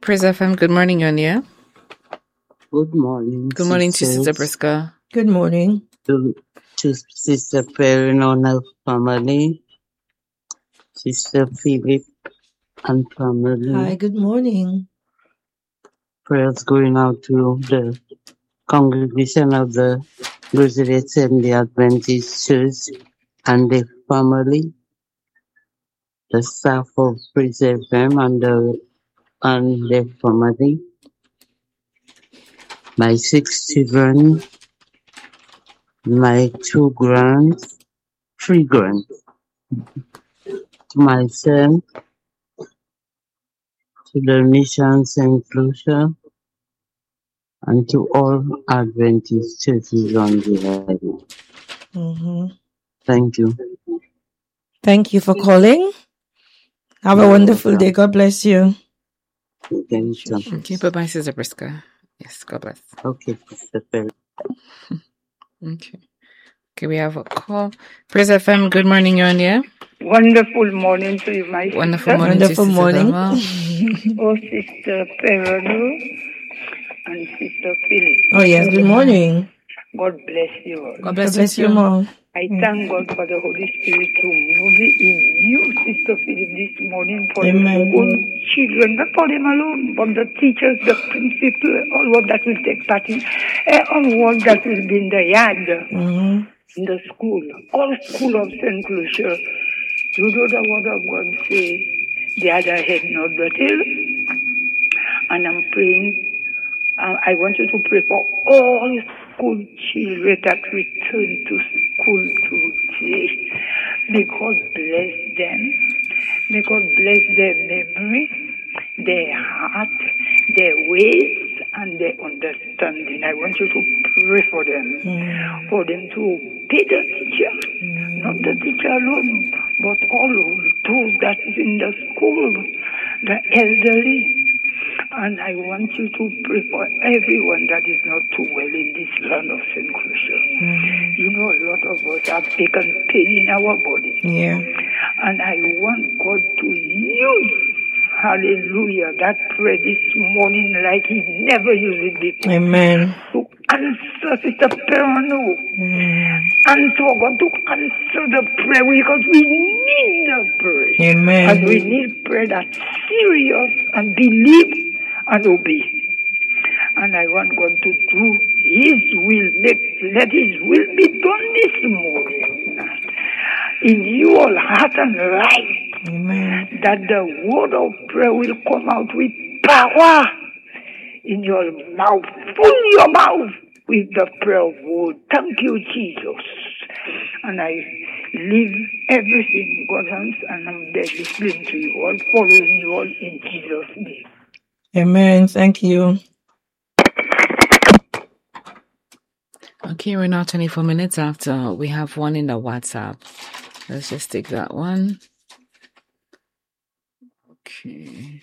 Praise FM. Good morning, Yonia. Good morning. Good morning to Sister Prisca. Good morning. To Sister Perrin and her family, Sister Philip and family. Hi, good morning. Prayers going out to the congregation of the Rosary Assembly Adventist Church and the family, the staff of Praise FM and their family, my 6 children, my 3 grands, to myself, to the mission St. Lucia, and to all Adventist churches on the island. Mm-hmm. Thank you. Thank you for calling. Have a wonderful day. God bless you. Thank you. Okay, bye-bye, Sister Prisca. Yes, God bless. Okay, Sister Perry. Okay. Okay, we have a call. Praise FM. Good morning, Yonia. Wonderful morning to you, my Wonderful sister. morning Wonderful to Sister morning. Velma. Oh, Sister Perano and Sister Philip. Oh, yes. Good morning. God bless you all. God God bless bless you. you, Mom. I thank God for the Holy Spirit to move in you, Sister Philip, this morning for Amen. your own children, not for them alone, but the teachers, the principal, all what that will take part in, all what that will be in the yard, Mm-hmm. in the school, all school of St. Lucia. You know the word of God says, the other head, not the tail. And I'm praying, I want you to pray for all school children that return to school today. May God bless them. May God bless their memory, their heart, their ways, and their understanding. I want you to pray for them to obey the teacher, not the teacher alone, but all those that is in the school, the elderly. And I want you to pray for everyone that is not too well in this land of St. Lucia. You know, a lot of us have taken pain in our body. Yeah. And I want God to use, hallelujah, that prayer this morning like He never used it before. Amen. To answer Sister Perano. And for God to answer the prayer because we need the prayer. Amen. And we need prayer that's serious and believe and obey. And I want God to do His will, let His will be done this morning in your heart and life. Amen. That the word of prayer will come out with power in your mouth. Fill your mouth with the prayer word. Thank you, Jesus. And I leave everything in God's hands, and I'm there listening to you all, following you all in Jesus' name. Amen. Thank you. Okay, we're now 24 minutes after. We have one in the WhatsApp. Let's just take that one. Okay.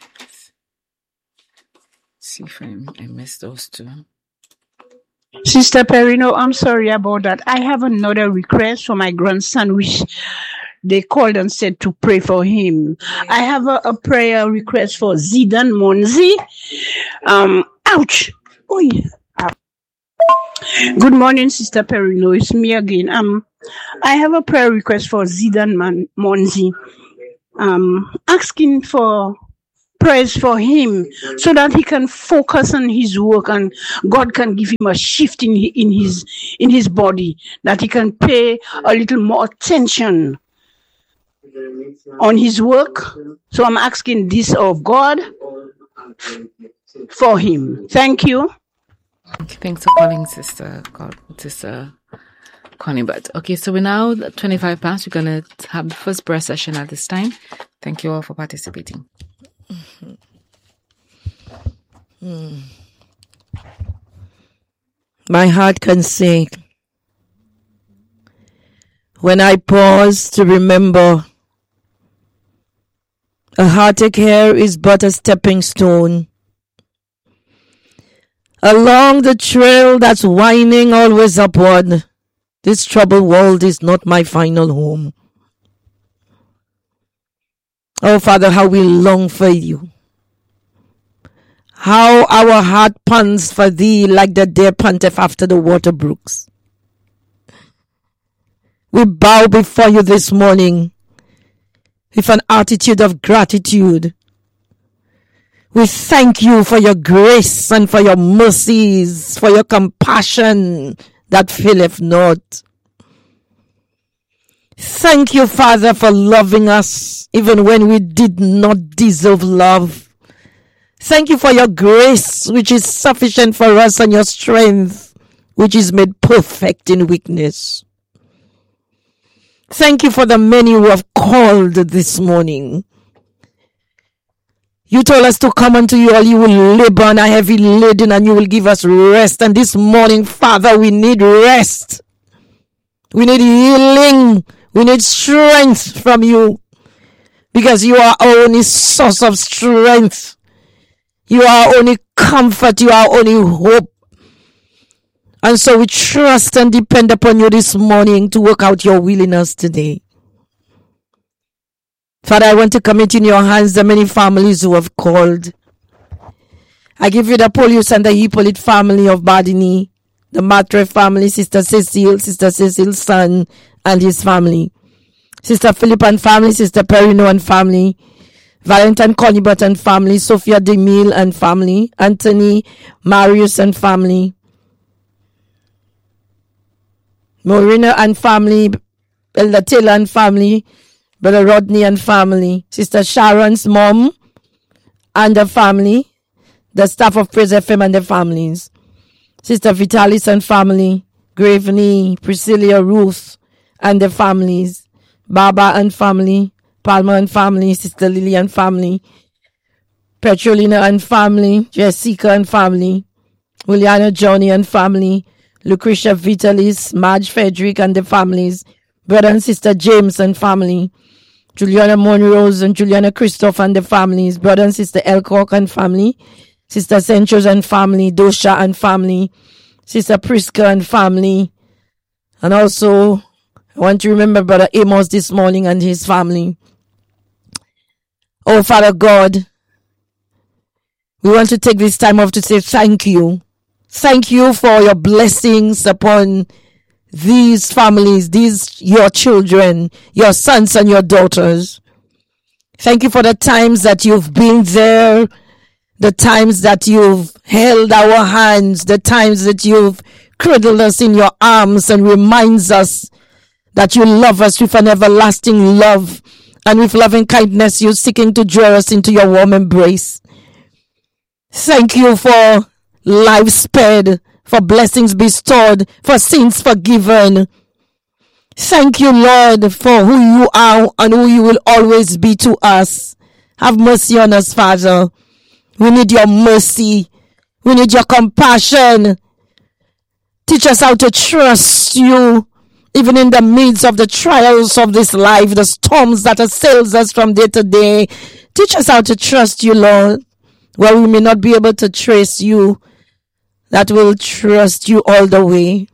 See if I missed those two. Sister Perino, I'm sorry about that. I have another request for my grandson, which they called and said to pray for him. I have a prayer request for Zidan Monzi. Ouch. Oh, yeah. Good morning, Sister Perino. It's me again. I have a prayer request for Zidan Monzi. Asking for prayers for him so that he can focus on his work and God can give him a shift in his body, that he can pay a little more attention on his work. So I'm asking this of God for him. Thank you. Thanks for calling, Sister Connie. But okay, so we're now 25 past. We're going to have the first prayer session at this time. Thank you all for participating. My heart can sing when I pause to remember a heartache here is but a stepping stone along the trail that's winding always upward. This troubled world is not my final home. Oh, Father, how we long for you. How our heart pants for thee like the deer panteth after the water brooks. We bow before you this morning with an attitude of gratitude. We thank you for your grace and for your mercies, for your compassion that faileth not. Thank you, Father, for loving us even when we did not deserve love. Thank you for your grace, which is sufficient for us, and your strength, which is made perfect in weakness. Thank you for the many who have called this morning. You told us to come unto you, all you will labor and are heavy laden, and you will give us rest. And this morning, Father, we need rest. We need healing. We need strength from you, because you are our only source of strength. You are our only comfort. You are our only hope. And so we trust and depend upon you this morning to work out your will in us today. Father, I want to commit in your hands the many families who have called. I give you the Polius and the Hippolyte family of Badini, the Matre family, Sister Cecile's son and his family, Sister Philip and family, Sister Perino and family, Valentine Conibert and family, Sophia DeMille and family, Anthony Marius and family, Morena and family, Elder Taylor and family, Brother Rodney and family, Sister Sharon's mom and the family, the staff of Praise FM and the families, Sister Vitalis and family, Graveney, Priscilla, Ruth and the families, Baba and family, Palmer and family, Sister Lily and family, Petrolina and family, Jessica and family, Juliana Johnny and family, Lucretia Vitalis, Madge Frederick and the families, Brother and Sister James and family, Juliana Monrose and Juliana Christoph and the families, Brother and Sister Elcock and family, Sister Centros and family, Dosha and family, Sister Priska and family, and also I want to remember Brother Amos this morning and his family. Oh, Father God, we want to take this time off to say thank you. Thank you for your blessings upon these families, these your children, your sons and your daughters. Thank you for the times that you've been there, the times that you've held our hands, the times that you've cradled us in your arms and reminds us that you love us with an everlasting love, and with loving kindness you're seeking to draw us into your warm embrace. Thank you for life spared, for blessings bestowed, for sins forgiven. Thank you, Lord, for who you are and who you will always be to us. Have mercy on us, Father. We need your mercy. We need your compassion. Teach us how to trust you, even in the midst of the trials of this life, the storms that assails us from day to day. Teach us how to trust you, Lord, where we may not be able to trace you, that will trust you all the way.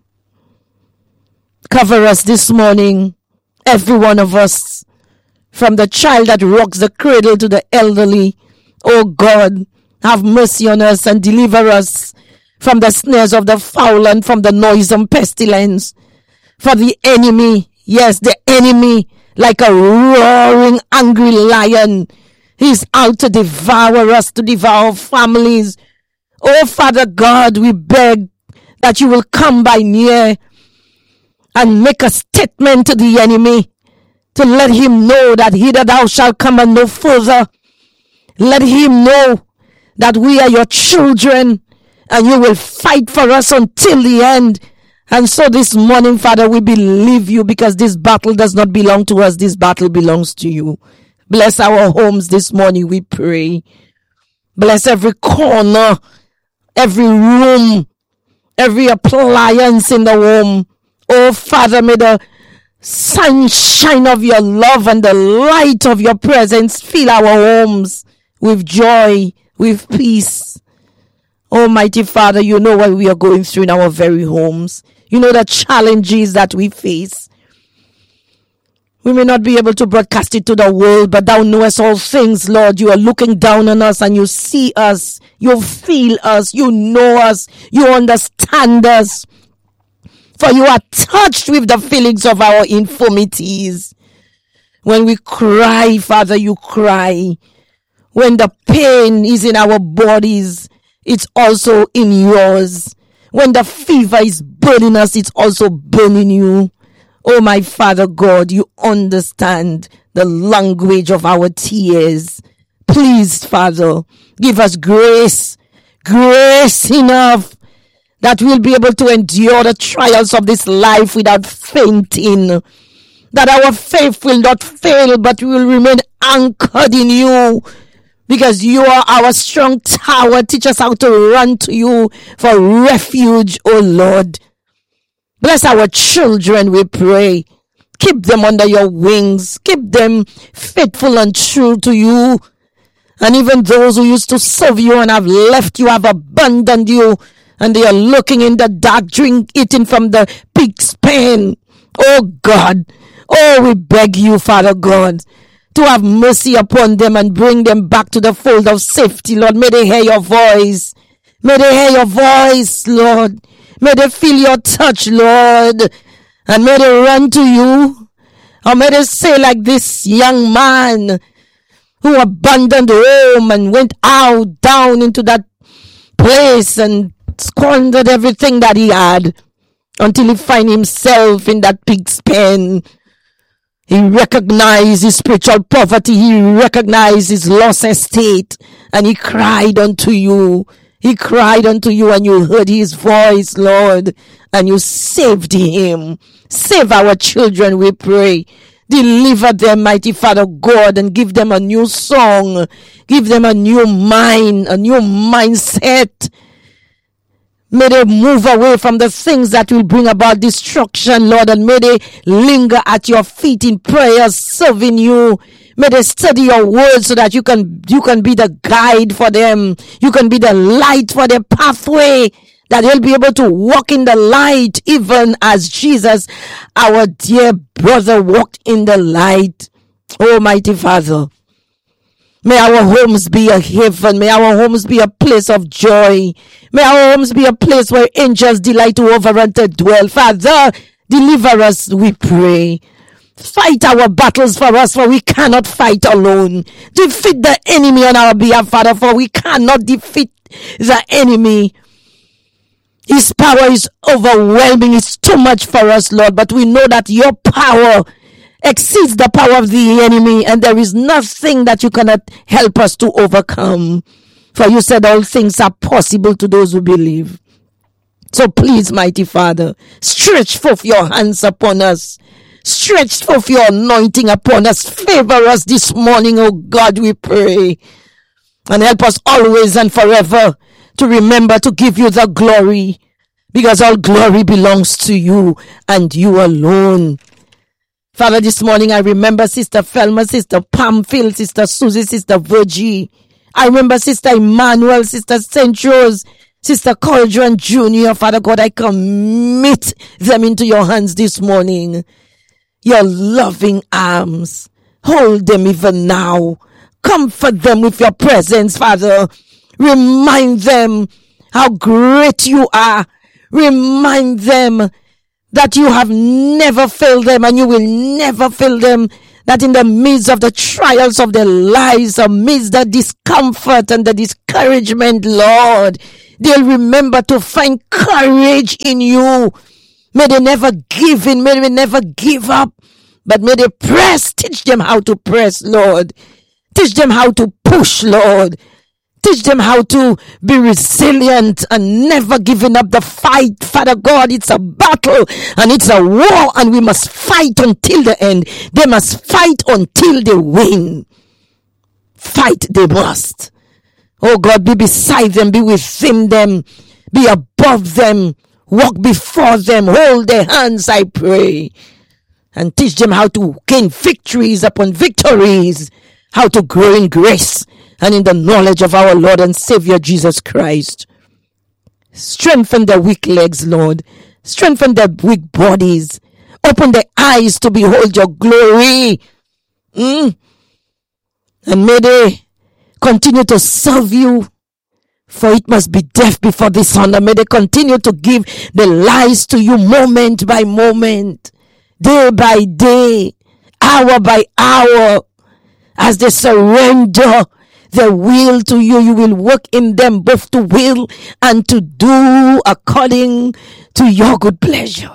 Cover us this morning, every one of us, from the child that rocks the cradle to the elderly. Oh God, have mercy on us and deliver us from the snares of the foul and from the noisome pestilence. For the enemy, yes, the enemy, like a roaring angry lion, he's out to devour us, to devour families. Oh, Father God, we beg that you will come by near and make a statement to the enemy, to let him know that hither thou shalt come and no further. Let him know that we are your children and you will fight for us until the end. And so this morning, Father, we believe you, because this battle does not belong to us. This battle belongs to you. Bless our homes this morning, we pray. Bless every corner, every room, every appliance in the home. Oh, Father, may the sunshine of your love and the light of your presence fill our homes with joy, with peace. Almighty Father, you know what we are going through in our very homes. You know the challenges that we face. We may not be able to broadcast it to the world, but thou knowest all things, Lord. You are looking down on us and you see us. You feel us. You know us. You understand us. For you are touched with the feelings of our infirmities. When we cry, Father, you cry. When the pain is in our bodies, it's also in yours. When the fever is burning us, it's also burning you. Oh, my Father God, you understand the language of our tears. Please, Father, give us grace enough that we'll be able to endure the trials of this life without fainting. That our faith will not fail, but we will remain anchored in you. Because you are our strong tower. Teach us how to run to you for refuge, oh Lord. Bless our children, we pray. Keep them under your wings. Keep them faithful and true to you. And even those who used to serve you and have left you, have abandoned you, and they are looking in the dark, eating from the pig's pen. Oh God. Oh, we beg you, Father God, to have mercy upon them and bring them back to the fold of safety, Lord. May they hear your voice. May they hear your voice, Lord. May they feel your touch, Lord. And may they run to you. Or may they say like this young man who abandoned home and went out down into that place and squandered everything that he had until he find himself in that pig's pen. He recognized his spiritual poverty. He recognized his lost estate. And he cried unto you. He cried unto you and you heard his voice, Lord. And you saved him. Save our children, we pray. Deliver them, mighty Father God, and give them a new song. Give them a new mind, a new mindset. May they move away from the things that will bring about destruction, Lord, and may they linger at your feet in prayer, serving you. May they study your word so that you can be the guide for them. You can be the light for their pathway, that they'll be able to walk in the light, even as Jesus, our dear brother, walked in the light. Almighty Father, may our homes be a haven. May our homes be a place of joy. May our homes be a place where angels delight to hover and to dwell. Father, deliver us, we pray. Fight our battles for us, for we cannot fight alone. Defeat the enemy on our behalf, Father, for we cannot defeat the enemy. His power is overwhelming. It's too much for us, Lord. But we know that your power exceeds the power of the enemy, and there is nothing that you cannot help us to overcome. For you said all things are possible to those who believe. So please, mighty Father, stretch forth your hands upon us. Stretch forth your anointing upon us. Favor us this morning, oh God, we pray. And help us always and forever to remember to give you the glory, because all glory belongs to you and you alone. Father, this morning I remember Sister Felma, Sister Pamphil, Sister Susie, Sister Virgie. I remember Sister Emmanuel, Sister St. Rose, Sister Cauldron Jr. Father God, I commit them into your hands this morning. Your loving arms. Hold them even now. Comfort them with your presence, Father. Remind them how great you are. Remind them that you have never failed them and you will never fail them. That in the midst of the trials of their lives, amidst the discomfort and the discouragement, Lord, they'll remember to find courage in you. May they never give in. May they never give up. But may they press. Teach them how to press, Lord. Teach them how to push, Lord. Teach them how to be resilient and never giving up the fight. Father God, it's a battle and it's a war, and we must fight until the end. They must fight until they win. Fight they must. Oh God, be beside them, be within them, be above them, walk before them, hold their hands, I pray. And teach them how to gain victories upon victories, how to grow in grace and in the knowledge of our Lord and Savior Jesus Christ. Strengthen their weak legs, Lord. Strengthen their weak bodies. open their eyes to behold your glory. And may they continue to serve you, for it must be death before dishonor. May they continue to give their lives to you moment by moment, day by day, hour by hour. As they surrender their will to you, you will work in them both to will and to do according to your good pleasure.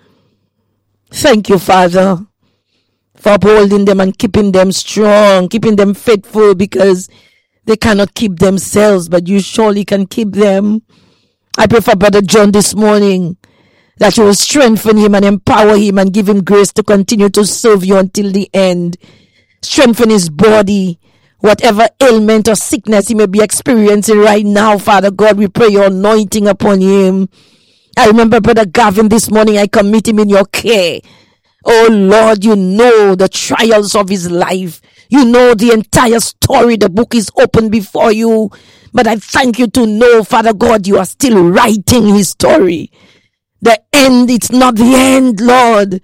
Thank you, Father, for upholding them and keeping them strong, keeping them faithful, because they cannot keep themselves, but you surely can keep them. I pray for Brother John this morning, that you will strengthen him and empower him and give him grace to continue to serve you until the end. Strengthen his body, whatever ailment or sickness he may be experiencing right now. Father God, we pray your anointing upon him. I remember Brother Gavin this morning. I commit him in your care. Oh Lord, you know the trials of his life. You know the entire story. The book is open before you. But I thank you to know, Father God, you are still writing his story. The end, it's not the end, Lord.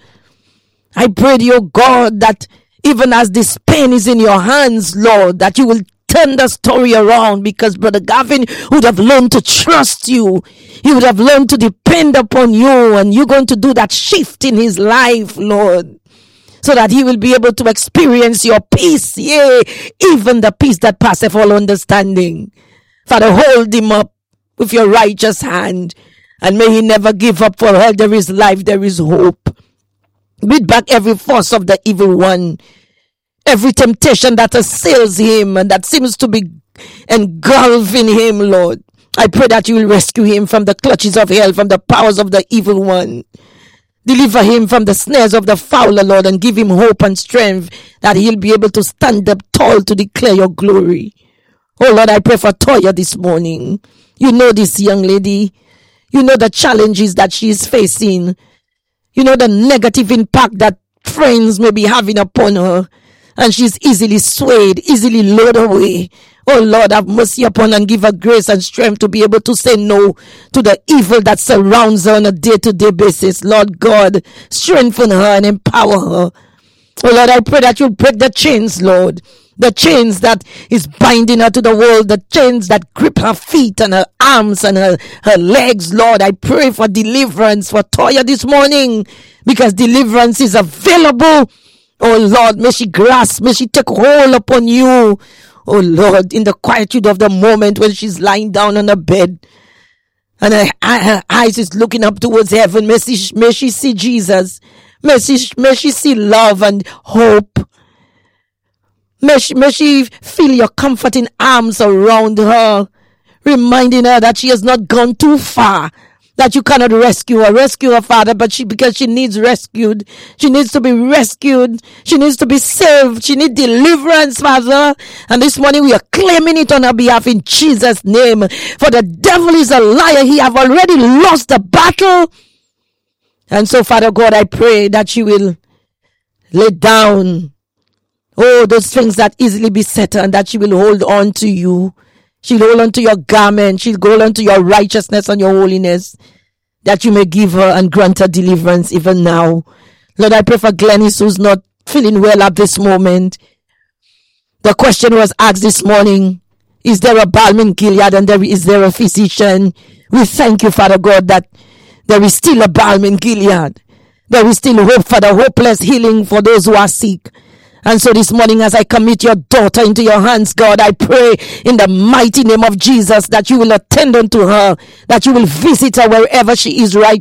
I pray to you, God, that even as this pain is in your hands, Lord, that you will turn the story around, because Brother Gavin would have learned to trust you. He would have learned to depend upon you, and you're going to do that shift in his life, Lord, so that he will be able to experience your peace, yea, even the peace that passeth all understanding. Father, hold him up with your righteous hand, and may he never give up, for all there is life, there is hope. Beat back every force of the evil one, every temptation that assails him and that seems to be engulfing him, Lord. I pray that you will rescue him from the clutches of hell, from the powers of the evil one. Deliver him from the snares of the fowler, Lord, and give him hope and strength that he'll be able to stand up tall to declare your glory. Oh Lord, I pray for Toya this morning. You know this young lady. You know the challenges that she is facing. You know the negative impact that friends may be having upon her. And she's easily swayed, easily lured away. Oh Lord, have mercy upon her and give her grace and strength to be able to say no to the evil that surrounds her on a day-to-day basis. Lord God, strengthen her and empower her. Oh Lord, I pray that you'll break the chains, Lord. The chains that is binding her to the world, the chains that grip her feet and her arms and her legs, Lord. I pray for deliverance for Toya this morning, because deliverance is available. Oh Lord, may she grasp, may she take hold upon you. Oh Lord, in the quietude of the moment when she's lying down on her bed and her eyes is looking up towards heaven, may she see Jesus. May she see love and hope. May she feel your comforting arms around her, reminding her that she has not gone too far, that you cannot rescue her, Father, but because she needs rescued. She needs to be rescued. She needs to be saved. She needs deliverance, Father. And this morning we are claiming it on her behalf in Jesus' name. For the devil is a liar. He have already lost the battle. And so, Father God, I pray that she will lay down those things that easily beset her, and that she will hold on to you. She'll hold on to your garment. She'll hold on to your righteousness and your holiness, that you may give her and grant her deliverance even now. Lord, I pray for Glennis, who's not feeling well at this moment. The question was asked this morning, is there a balm in Gilead, and is there a physician? We thank you, Father God, that there is still a balm in Gilead. There is still hope for the hopeless, healing for those who are sick. And so this morning, as I commit your daughter into your hands, God, I pray in the mighty name of Jesus that you will attend unto her, that you will visit her wherever she is right